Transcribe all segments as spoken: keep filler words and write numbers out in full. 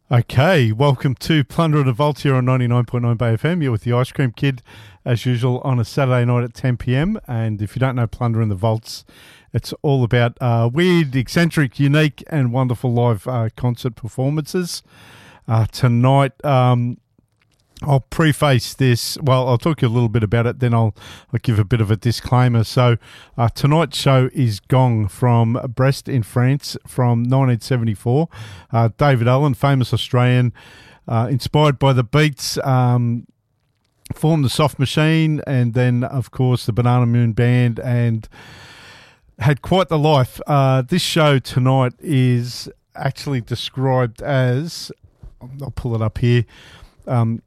Okay, welcome to Plunder of the Vaults here on ninety-nine point nine Bay F M. You're with the Ice Cream Kid, as usual, on a Saturday night at ten p.m. And if you don't know Plunder in the Vaults, it's all about uh, weird, eccentric, unique, and wonderful live uh, concert performances. Uh, tonight, um, I'll preface this. Well, I'll talk to you a little bit about it, then I'll, I'll give a bit of a disclaimer. So uh, tonight's show is Gong from Brest in France from nineteen seventy-four. Uh, David Allen, famous Australian, uh, inspired by the Beats, um, formed the Soft Machine, and then, of course, the Banana Moon Band, and had quite the life. Uh, this show tonight is actually described as, I'll pull it up here, um,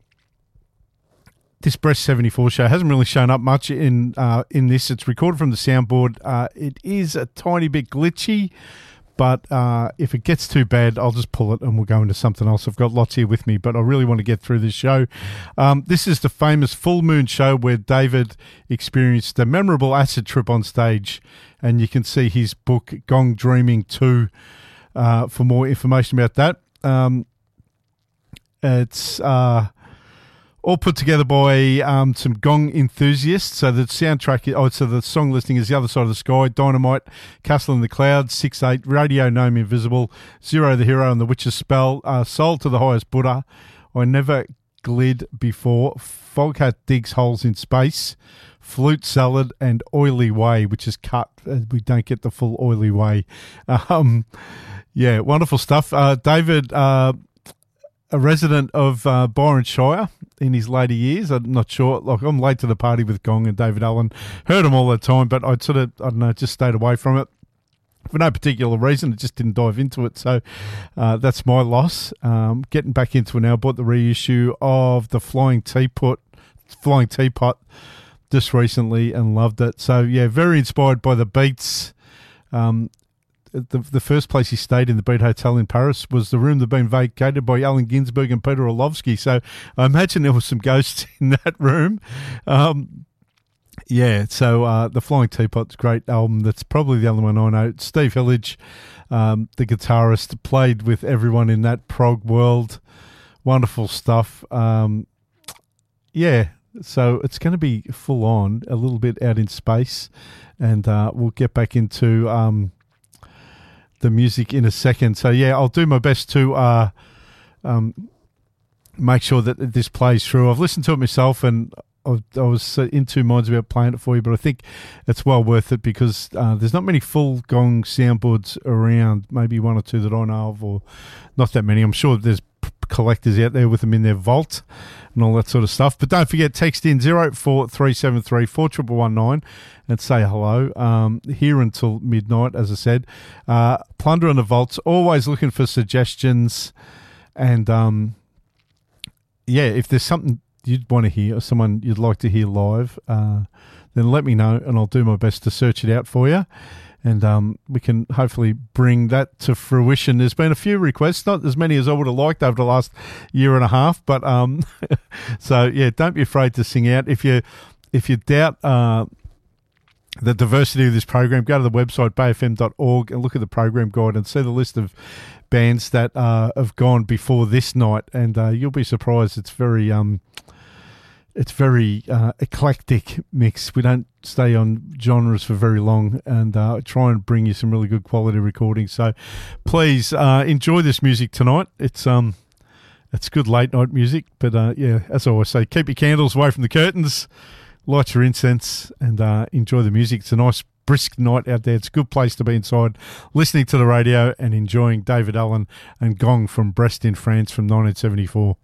this Brest seventy-four show hasn't really shown up much in uh, in this. It's recorded from the soundboard. Uh, it is a tiny bit glitchy, but uh, if it gets too bad, I'll just pull it and we'll go into something else. I've got lots here with me, but I really want to get through this show. Um, this is the famous Full Moon show where David experienced a memorable acid trip on stage, and you can see his book, Gong Dreaming two, uh, for more information about that. Um, it's... Uh, all put together by um, some Gong enthusiasts. So the soundtrack, oh, so the song listing is The Other Side of the Sky, Dynamite, Castle in the Clouds, six eight, Radio Gnome Invisible, Zero the Hero and the Witch's Spell, uh, Soul to the Highest Buddha, I Never Glid Before, Foghat Digs Holes in Space, Flute Salad, and Oily Way, which is cut. We don't get the full Oily Way. Um, yeah, wonderful stuff. Uh, David... Uh, a resident of uh, Byron Shire in his later years. I'm not sure. Like, I'm late to the party with Gong and David Allen. Heard him all the time, but I'd sort of, I don't know, just stayed away from it for no particular reason. I just didn't dive into it. So uh, that's my loss. Um, getting back into it now. Bought the reissue of the Flying Teapot, Flying Teapot just recently and loved it. So, yeah, very inspired by the Beats. Um, The, the first place he stayed in, the Beat Hotel in Paris, was the room that had been vacated by Allen Ginsberg and Peter Orlovsky. So I imagine there were some ghosts in that room. Um, yeah, so uh, the Flying Teapot's a great album. That's probably the only one I know. Steve Hillage, um, the guitarist, played with everyone in that prog world. Wonderful stuff. Um, yeah, so it's going to be full on, a little bit out in space. And uh, we'll get back into... Um, the music in a second. So yeah, I'll do my best to uh, um, make sure that this plays through. I've listened to it myself and I, I was in two minds about playing it for you, but I think it's well worth it because uh, there's not many full Gong soundboards around, maybe one or two that I know of, or not that many. I'm sure there's collectors out there with them in their vault and all that sort of stuff. But don't forget, text in zero four three seven three four one one one nine and say hello. Um, here until midnight, as I said. Uh, Plunder on the Vaults, always looking for suggestions. And, um, yeah, if there's something you'd want to hear or someone you'd like to hear live, uh, then let me know and I'll do my best to search it out for you. And um, we can hopefully bring that to fruition. There's been a few requests, not as many as I would have liked over the last year and a half. But um, so, yeah, don't be afraid to sing out. If you if you doubt uh, the diversity of this program, go to the website, bay f m dot org, and look at the program guide and see the list of bands that uh, have gone before this night. And uh, you'll be surprised. It's very... Um, It's very uh, eclectic mix. We don't stay on genres for very long and uh, try and bring you some really good quality recordings. So please uh, enjoy this music tonight. It's um, it's good late night music. But uh, yeah, as I always say, keep your candles away from the curtains, light your incense and uh, enjoy the music. It's a nice brisk night out there. It's a good place to be inside, listening to the radio and enjoying David Allen and Gong from Brest in France from nineteen seventy-four.